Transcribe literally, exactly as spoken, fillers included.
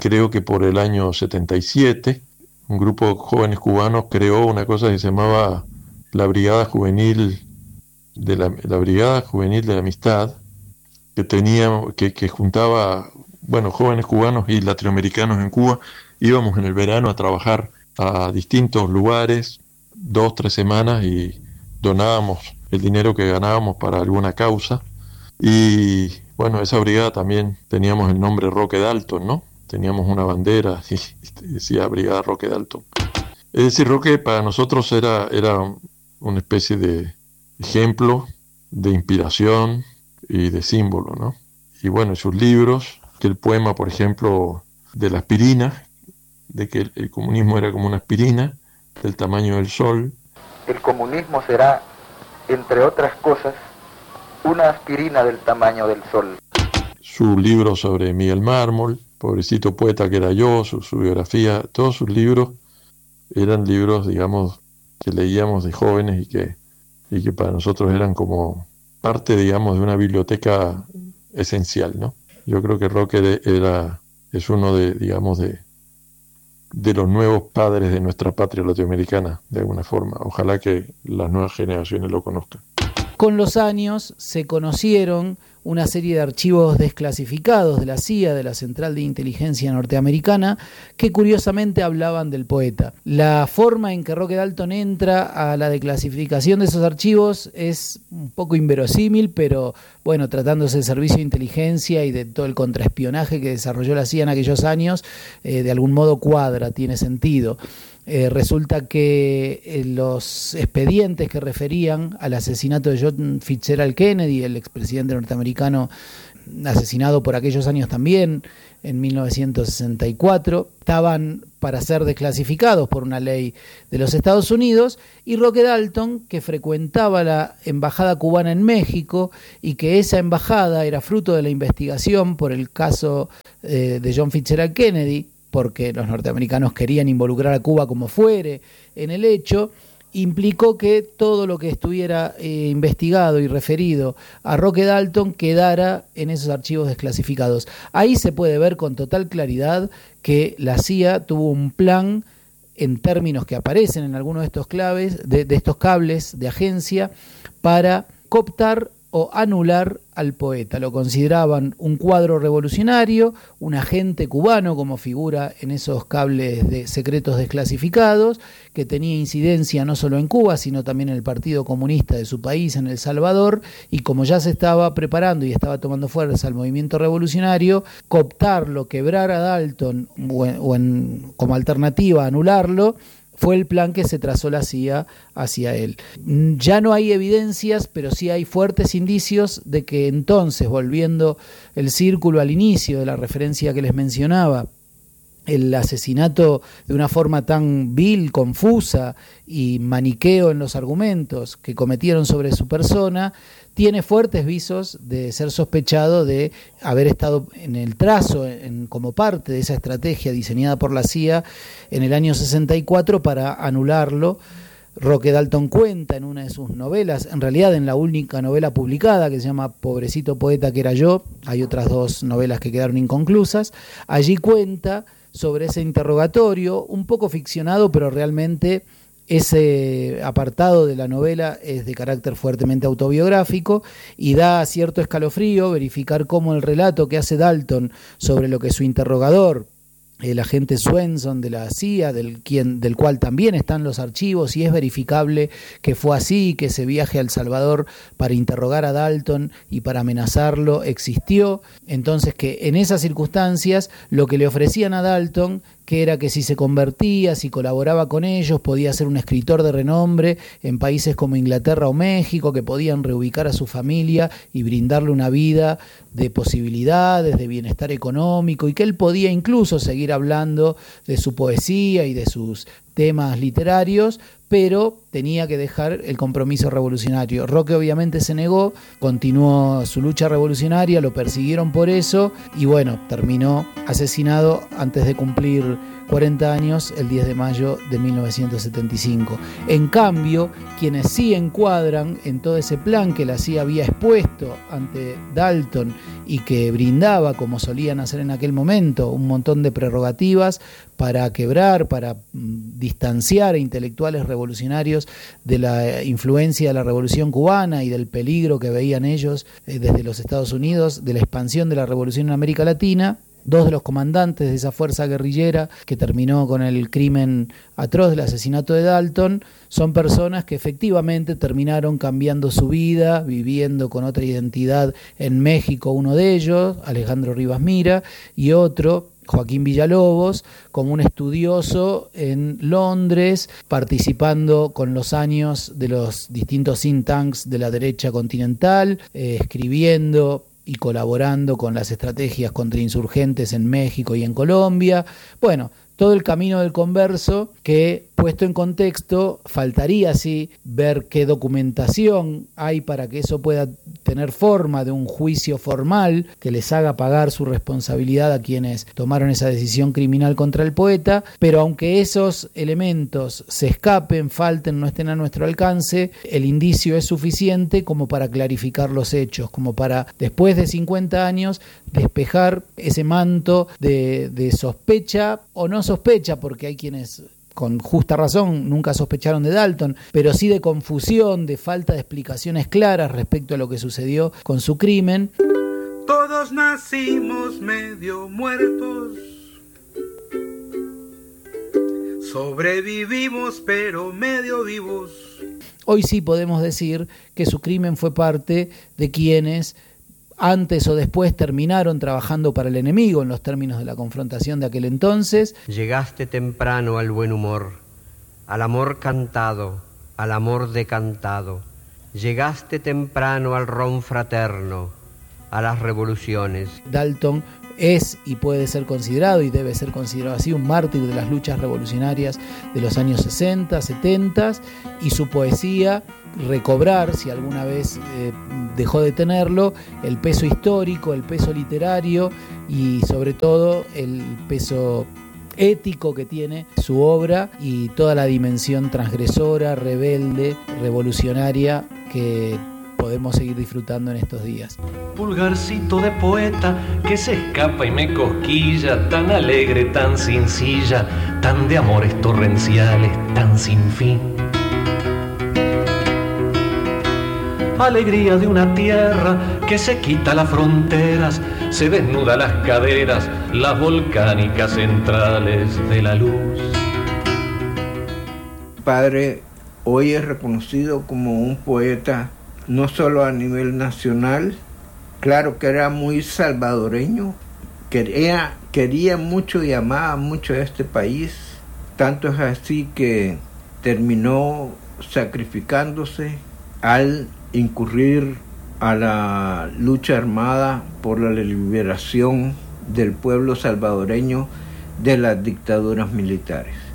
creo que por el año setenta y siete, un grupo de jóvenes cubanos creó una cosa que se llamaba la Brigada Juvenil de la, la Brigada Juvenil de la Amistad, que tenía, que, que juntaba, bueno, jóvenes cubanos y latinoamericanos en Cuba. Íbamos en el verano a trabajar a distintos lugares, dos, tres semanas, y donábamos el dinero que ganábamos para alguna causa. Y bueno, esa brigada también teníamos el nombre Roque Dalton, ¿no? Teníamos una bandera y decía Brigada Roque Dalton. Es decir, Roque para nosotros era, era una especie de ejemplo, de inspiración y de símbolo, ¿no? Y bueno, sus libros, que el poema, por ejemplo, de la aspirina, de que el, el comunismo era como una aspirina del tamaño del sol. El comunismo será, entre otras cosas, una aspirina del tamaño del sol. Su libro sobre Miguel Mármol, pobrecito poeta que era yo, su, su biografía, todos sus libros eran libros, digamos, que leíamos de jóvenes y que, y que para nosotros eran como parte, digamos, de una biblioteca esencial, ¿no? Yo creo que Roque era, es uno de, digamos, de, de los nuevos padres de nuestra patria latinoamericana, de alguna forma. Ojalá que las nuevas generaciones lo conozcan. Con los años se conocieron una serie de archivos desclasificados de la C I A, de la Central de Inteligencia Norteamericana, que curiosamente hablaban del poeta. La forma en que Roque Dalton entra a la declasificación de esos archivos es un poco inverosímil, pero bueno, tratándose del servicio de inteligencia y de todo el contraespionaje que desarrolló la C I A en aquellos años, eh, de algún modo cuadra, tiene sentido. Eh, resulta que eh, los expedientes que referían al asesinato de John Fitzgerald Kennedy, el expresidente norteamericano asesinado por aquellos años también, en mil novecientos sesenta y cuatro, estaban para ser desclasificados por una ley de los Estados Unidos, y Roque Dalton, que frecuentaba la embajada cubana en México y que esa embajada era fruto de la investigación por el caso eh, de John Fitzgerald Kennedy, porque los norteamericanos querían involucrar a Cuba como fuere en el hecho, implicó que todo lo que estuviera eh, investigado y referido a Roque Dalton quedara en esos archivos desclasificados. Ahí se puede ver con total claridad que la C I A tuvo un plan, en términos que aparecen en algunos de estos claves, de, de estos cables de agencia, para cooptar o anular al poeta. Lo consideraban un cuadro revolucionario, un agente cubano como figura en esos cables de secretos desclasificados, que tenía incidencia no solo en Cuba, sino también en el Partido Comunista de su país, en El Salvador, y como ya se estaba preparando y estaba tomando fuerza el movimiento revolucionario, cooptarlo, quebrar a Dalton o, en, o en, como alternativa anularlo, fue el plan que se trazó la C I A hacia él. Ya no hay evidencias, pero sí hay fuertes indicios de que entonces, volviendo el círculo al inicio de la referencia que les mencionaba, el asesinato de una forma tan vil, confusa y maniqueo en los argumentos que cometieron sobre su persona, tiene fuertes visos de ser sospechado de haber estado en el trazo, en, como parte de esa estrategia diseñada por la C I A en el año sesenta y cuatro para anularlo. Roque Dalton cuenta en una de sus novelas, en realidad en la única novela publicada, que se llama Pobrecito poeta que era yo, hay otras dos novelas que quedaron inconclusas, allí cuenta sobre ese interrogatorio, un poco ficcionado, pero realmente ese apartado de la novela es de carácter fuertemente autobiográfico y da cierto escalofrío verificar cómo el relato que hace Dalton sobre lo que su interrogador, el agente Swenson de la C I A, del, quien, del cual también están los archivos, y es verificable que fue así, que ese viaje a El Salvador para interrogar a Dalton y para amenazarlo existió. Entonces, que en esas circunstancias lo que le ofrecían a Dalton, que era que si se convertía, si colaboraba con ellos, podía ser un escritor de renombre en países como Inglaterra o México, que podían reubicar a su familia y brindarle una vida de posibilidades, de bienestar económico, y que él podía incluso seguir hablando de su poesía y de sus temas literarios, pero tenía que dejar el compromiso revolucionario. Roque obviamente se negó, continuó su lucha revolucionaria, lo persiguieron por eso y bueno, terminó asesinado antes de cumplir cuarenta años el diez de mayo de mil novecientos setenta y cinco. En cambio, quienes sí encuadran en todo ese plan que la C I A había expuesto ante Dalton y que brindaba, como solían hacer en aquel momento, un montón de prerrogativas para quebrar, para mm, distanciar a intelectuales revolucionarios de la influencia de la Revolución Cubana y del peligro que veían ellos eh, desde los Estados Unidos, de la expansión de la revolución en América Latina. Dos de los comandantes de esa fuerza guerrillera que terminó con el crimen atroz del asesinato de Dalton son personas que efectivamente terminaron cambiando su vida, viviendo con otra identidad en México, uno de ellos, Alejandro Rivas Mira, y otro, Joaquín Villalobos, como un estudioso en Londres, participando con los años de los distintos think tanks de la derecha continental, eh, escribiendo y colaborando con las estrategias contrainsurgentes en México y en Colombia. Bueno, todo el camino del converso que, puesto en contexto, faltaría sí ver qué documentación hay para que eso pueda tener forma de un juicio formal que les haga pagar su responsabilidad a quienes tomaron esa decisión criminal contra el poeta, pero aunque esos elementos se escapen, falten, no estén a nuestro alcance, el indicio es suficiente como para clarificar los hechos, como para, después de cincuenta años, despejar ese manto de, de sospecha o no sospecha, porque hay quienes con justa razón nunca sospecharon de Dalton, pero sí de confusión, de falta de explicaciones claras respecto a lo que sucedió con su crimen. Todos nacimos medio muertos, sobrevivimos pero medio vivos. Hoy sí podemos decir que su crimen fue parte de quienes antes o después terminaron trabajando para el enemigo en los términos de la confrontación de aquel entonces. Llegaste temprano al buen humor, al amor cantado, al amor decantado. Llegaste temprano al ron fraterno, a las revoluciones. Dalton es y puede ser considerado y debe ser considerado así un mártir de las luchas revolucionarias de los años sesenta, setenta, y su poesía recobrar, si alguna vez eh, dejó de tenerlo, el peso histórico, el peso literario y sobre todo el peso ético que tiene su obra y toda la dimensión transgresora, rebelde, revolucionaria que podemos seguir disfrutando en estos días. Pulgarcito de poeta que se escapa y me cosquilla, tan alegre, tan sencilla, tan de amores torrenciales, tan sin fin. Alegría de una tierra que se quita las fronteras, se desnuda las caderas, las volcánicas centrales de la luz. Padre hoy es reconocido como un poeta no solo a nivel nacional, claro que era muy salvadoreño, quería, quería mucho y amaba mucho a este país, tanto es así que terminó sacrificándose al incurrir a la lucha armada por la liberación del pueblo salvadoreño de las dictaduras militares.